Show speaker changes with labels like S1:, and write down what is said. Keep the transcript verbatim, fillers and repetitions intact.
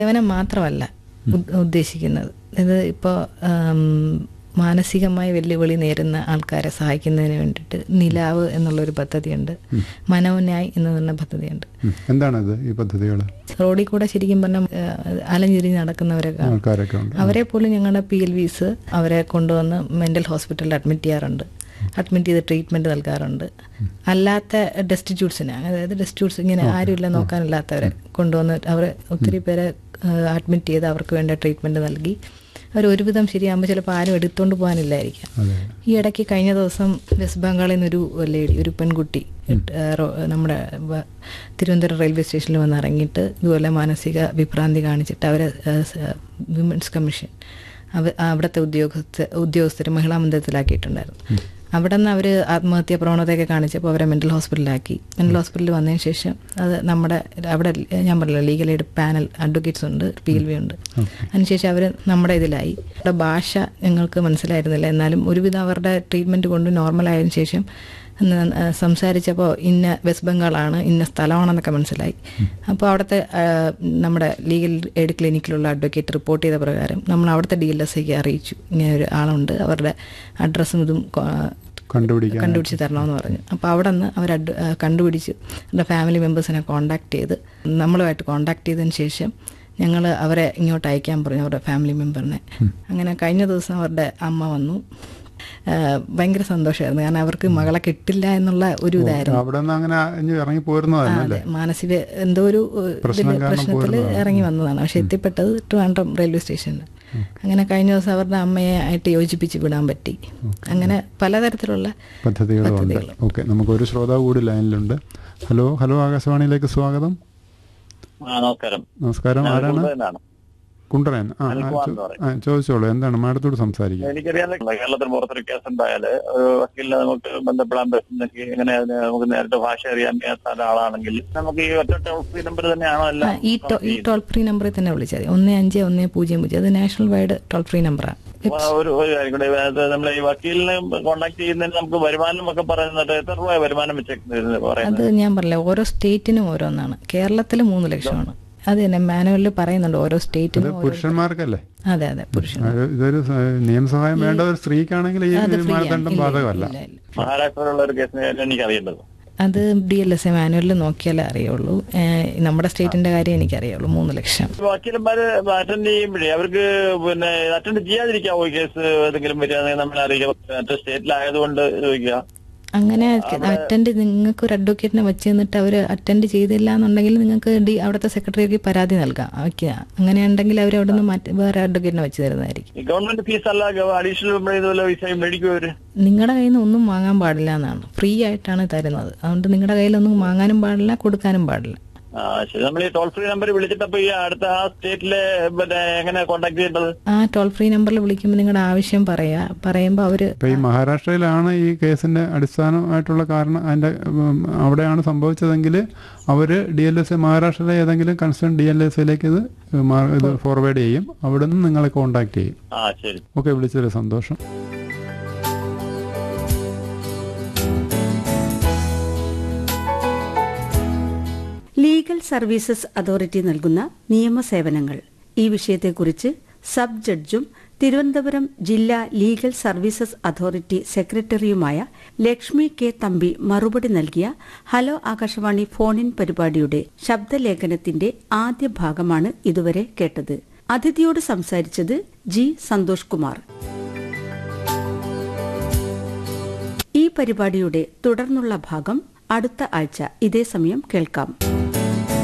S1: സേവനം മാത്രമല്ല ഉദ്ദേശിക്കുന്നത്. ഇത് ഇപ്പോൾ മാനസികമായ വെല്ലുവിളി നേരിടുന്ന ആൾക്കാരെ സഹായിക്കുന്നതിന് വേണ്ടിയിട്ട് നിലാവ് എന്നുള്ളൊരു പദ്ധതിയുണ്ട്, മനോന്യായ് എന്ന് പറഞ്ഞ പദ്ധതിയുണ്ട്.
S2: എന്താണത് ഈ പദ്ധതികൾ?
S1: റോഡിൽ കൂടെ ശരിക്കും പറഞ്ഞാൽ അലഞ്ഞിരിഞ്ഞ് നടക്കുന്നവരൊക്കെ അവരെ പോലും ഞങ്ങളുടെ പി എൽ വിസ് അവരെ കൊണ്ടുവന്ന് മെൻ്റൽ ഹോസ്പിറ്റലിൽ അഡ്മിറ്റ് ചെയ്യാറുണ്ട്. അഡ്മിറ്റ് ചെയ്ത് ട്രീറ്റ്മെൻറ്റ് നൽകാറുണ്ട്. അല്ലാത്ത ഡെസ്റ്റിറ്റ്യൂട്ട്സിന്, അതായത് ഡെസ്റ്റിറ്റ്യൂട്ട്സ് ഇങ്ങനെ ആരുമില്ല നോക്കാനില്ലാത്തവരെ കൊണ്ടുവന്ന് അവർ ഒത്തിരി പേരെ അഡ്മിറ്റ് ചെയ്ത് അവർക്ക് വേണ്ട ട്രീറ്റ്മെൻറ്റ് നൽകി അവർ ഒരുവിധം ശരിയാകുമ്പോൾ ചിലപ്പോൾ ആരും എടുത്തുകൊണ്ട് പോകാനില്ലായിരിക്കാം. ഈ ഇടയ്ക്ക് കഴിഞ്ഞ ദിവസം വെസ്റ്റ് ബംഗാളിൽ നിന്നൊരു ലേഡി, ഒരു പെൺകുട്ടി നമ്മുടെ തിരുവനന്തപുരം റെയിൽവേ സ്റ്റേഷനിൽ വന്ന് ഇറങ്ങിയിട്ട് ഇതുപോലെ മാനസിക വിഭ്രാന്തി കാണിച്ചിട്ട് അവരെ വിമൻസ് കമ്മീഷൻ അവ അവിടുത്തെ ഉദ്യോഗസ്ഥ ഉദ്യോഗസ്ഥർ മഹിളാ മന്ദിരത്തിലാക്കിയിട്ടുണ്ടായിരുന്നു. അവിടെ നിന്ന് അവർ ആത്മഹത്യാ പ്രവണതയൊക്കെ കാണിച്ചപ്പോൾ അവരെ മെൻ്റൽ ഹോസ്പിറ്റലിലാക്കി. മെൻ്റൽ ഹോസ്പിറ്റലിൽ വന്നതിന് ശേഷം അത് നമ്മുടെ അവിടെ ഞാൻ പറഞ്ഞില്ല ലീഗൽ എയ്ഡ് പാനൽ അഡ്വക്കേറ്റ്സ് ഉണ്ട്, പി എൽ വി ഉണ്ട്. അതിനുശേഷം അവർ നമ്മുടെ ഇതിലായി. അവരുടെ ഭാഷ ഞങ്ങൾക്ക് മനസ്സിലായിരുന്നില്ല, എന്നാലും ഒരുവിധം അവരുടെ ട്രീറ്റ്മെൻറ്റ് കൊണ്ട് നോർമലായതിനു ശേഷം സംസാരിച്ചപ്പോൾ ഇന്ന വെസ്റ്റ് ബംഗാളാണ്, ഇന്ന സ്ഥലമാണെന്നൊക്കെ മനസ്സിലായി. അപ്പോൾ അവിടുത്തെ നമ്മുടെ ലീഗൽ എയ്ഡ് ക്ലിനിക്കിലുള്ള അഡ്വക്കേറ്റ് റിപ്പോർട്ട് ചെയ്ത പ്രകാരം നമ്മൾ അവിടുത്തെ ഡി എൽ എസ് ഐക്ക് അറിയിച്ചു, ഇങ്ങനെ ഒരു ആളുണ്ട്, അവരുടെ അഡ്രസ്സും ഇതും കണ്ടുപിടിച്ച് തരണമെന്ന് പറഞ്ഞു. അപ്പോൾ അവിടെ നിന്ന് അവർ കണ്ടുപിടിച്ച് അവരുടെ ഫാമിലി മെമ്പേഴ്സിനെ കോൺടാക്ട് ചെയ്ത് നമ്മളുമായിട്ട് കോൺടാക്ട് ചെയ്തതിന് ശേഷം ഞങ്ങൾ അവരെ ഇങ്ങോട്ട് അയക്കാൻ പറഞ്ഞു, അവരുടെ ഫാമിലി മെമ്പറിനെ. അങ്ങനെ കഴിഞ്ഞ ദിവസം അവരുടെ അമ്മ വന്നു. ഭയങ്കര സന്തോഷമായിരുന്നു, കാരണം അവർക്ക് മകളെ കിട്ടില്ല എന്നുള്ള ഒരു ഇതായിരുന്നു. അതെ, മാനസിക എന്തോ ഒരു പ്രശ്നത്തിൽ ഇറങ്ങി വന്നതാണ്. പക്ഷെ എത്തിപ്പെട്ടത് ട്രിവാൻഡ്രം റെയിൽവേ സ്റ്റേഷനിൽ. അങ്ങനെ കഴിഞ്ഞ ദിവസം അവരുടെ അമ്മയെ ആയിട്ട് യോജിപ്പിച്ച് വിടാൻ പറ്റി. അങ്ങനെ പലതരത്തിലുള്ള
S2: പദ്ധതികൾ. ഓക്കെ, നമുക്കൊരു ശ്രോതാവ് കൂടി ലൈനിലുണ്ട്. ഹലോ ഹലോ ആകാശവാണിയിലേക്ക് സ്വാഗതം.
S3: നമസ്കാരം.
S2: നമസ്കാരം, ആരാണ്? കുണ്ടറൻ. ആ, ചോദിച്ചോളൂ, എന്താണ് മാഡത്തോട് സംസാരിക്കുക?
S3: എനിക്കറിയാം, കേരളത്തിൽ പുറത്തൊരു കേസ് ഉണ്ടായാല് വക്കീലിനെ നമുക്ക് ബന്ധപ്പെടാൻ പറ്റുന്നെങ്കിൽ, എങ്ങനെ നമുക്ക് നേരിട്ട് ഭാഷ അറിയാൻ മേലാത്ത ആളാണെങ്കിൽ നമുക്ക് ഈ ഒറ്റ ടോൾ ഫ്രീ നമ്പർ തന്നെയാണോ? അല്ല,
S1: ഈ ടോൾ ഫ്രീ നമ്പറിൽ തന്നെ വിളിച്ചാൽ മതി. ഒന്ന് അഞ്ച് ഒന്ന് പൂജ്യം പൂജ്യം അത് നാഷണൽ വൈഡ് ടോൾ ഫ്രീ നമ്പറാണ്.
S3: ഒരു ഒരു കാര്യം കൂടെ, നമ്മളെ ഈ വക്കീലിനെ കോൺടാക്ട് ചെയ്യുന്നതിന് നമുക്ക് വരുമാനം ഒക്കെ പറയുന്നത് എത്ര രൂപ വരുമാനം വെച്ചേക്കുന്നത്?
S1: അത് ഞാൻ പറഞ്ഞില്ല, ഓരോ സ്റ്റേറ്റിനും ഓരോന്നാണ്. കേരളത്തിൽ മൂന്ന് ലക്ഷമാണ്. അത് തന്നെ മാനുവലിൽ പറയുന്നുണ്ട് ഓരോ സ്റ്റേറ്റിനും.
S2: പുരുഷന്മാർക്കല്ലേ?
S1: അതെ അതെ, പുരുഷന്മാർ.
S2: ഇതൊരു നിയമസഹായം വേണ്ട ഒരു സ്ത്രീക്കാണെങ്കിൽ ഈ മാനദണ്ഡം ബാധകമല്ല.
S3: മഹാരാഷ്ട്രയിലുള്ള ഒരു കേസിന് എനിക്ക് അറിയേണ്ടത്
S1: അത് ഡി എൽ എസ് എ മാനുവലിൽ നോക്കിയാലേ അറിയുള്ളൂ. നമ്മുടെ സ്റ്റേറ്റിന്റെ കാര്യം എനിക്കറിയുള്ളൂ. മൂന്ന് ലക്ഷം.
S3: വക്കീലന്മാര് അറ്റൻഡ് ചെയ്യുമ്പോഴേ അവർക്ക് പിന്നെ അറ്റൻഡ് ചെയ്യാതിരിക്കാവോ ഈ കേസ് ഏതെങ്കിലും വരികയാണെങ്കിൽ നമ്മളെ അറിയിക്കാം? മറ്റേ സ്റ്റേറ്റിലായതുകൊണ്ട് ചോദിക്കുക.
S1: അങ്ങനെ അറ്റൻഡ് നിങ്ങൾക്ക് ഒരു അഡ്വക്കേറ്റിനെ വെച്ച് തന്നിട്ട് അവർ അറ്റൻഡ് ചെയ്തില്ല എന്നുണ്ടെങ്കിൽ നിങ്ങൾക്ക് ഡി അവിടുത്തെ സെക്രട്ടറിക്ക് പരാതി നൽകാം. വയ്ക്കുക. അങ്ങനെയുണ്ടെങ്കിൽ അവർ അവിടെ നിന്ന് മറ്റ് വേറെ അഡ്വക്കേറ്റിനെ വെച്ച് തരുന്നതായിരിക്കും.
S3: ഗവൺമെന്റ് ഫീസ് അല്ല, അഡീഷണൽ മേടിക്കും അവര്.
S1: നിങ്ങളുടെ കയ്യിൽ നിന്ന് ഒന്നും വാങ്ങാൻ പാടില്ല എന്നാണ്, ഫ്രീ ആയിട്ടാണ് തരുന്നത്. അതുകൊണ്ട് നിങ്ങളുടെ കയ്യിലൊന്നും വാങ്ങാനും പാടില്ല, കൊടുക്കാനും പാടില്ല.
S3: ആ ശരി. നമ്മൾ ഈ ടോൾ ഫ്രീ നമ്പർ വിളിച്ചിട്ടപ്പോ ഈ അടുത്ത ആ സ്റ്റേറ്റിലെ പിന്നെ എങ്ങനെ കോൺടാക്ട് ചെയ്യേണ്ടത്?
S1: ആ ടോൾ ഫ്രീ നമ്പറിൽ വിളിക്കുമ്പോൾ നിങ്ങളുടെ ആവശ്യം പറയാ പറയുമ്പോൾ അവര്
S2: ഈ മഹാരാഷ്ട്രയിലാണ് ഈ കേസിന്റെ അടിസ്ഥാനമായിട്ടുള്ള കാരണം, അതിന്റെ അവിടെയാണ് സംഭവിച്ചതെങ്കിൽ അവര് ഡി എൽ എസ് എ മഹാരാഷ്ട്രയിലെ ഏതെങ്കിലും കൺസേൺ ഡി എൽ എസ് എയിലേക്ക് ഇത് ഇത് ഫോർവേഡ് ചെയ്യും. അവിടെ നിന്ന് നിങ്ങളെ കോൺടാക്ട് ചെയ്യും.
S3: ആ ശരി.
S2: ഓക്കെ, വിളിച്ചതിൽ സന്തോഷം.
S4: ലീഗൽ സർവീസസ് അതോറിറ്റി നൽകുന്ന നിയമസേവനങ്ങൾ, ഈ വിഷയത്തെക്കുറിച്ച് സബ് ജഡ്ജും തിരുവനന്തപുരം ജില്ലാ ലീഗൽ സർവീസസ് അതോറിറ്റി സെക്രട്ടറിയുമായ ലക്ഷ്മി കെ തമ്പി മറുപടി നൽകിയ ഹലോ ആകാശവാണി ഫോൺ ഇൻ പരിപാടിയുടെ ശബ്ദലേഖനത്തിന്റെ ആദ്യ ഭാഗമാണ് ഇതുവരെ കേട്ടത്. അതിഥിയോട് സംസാരിച്ചത് ജി സന്തോഷ് കുമാർ. ഈ പരിപാടിയുടെ തുടർന്നുള്ള ഭാഗം അടുത്ത ആഴ്ച ഇതേ സമയം കേൾക്കാം.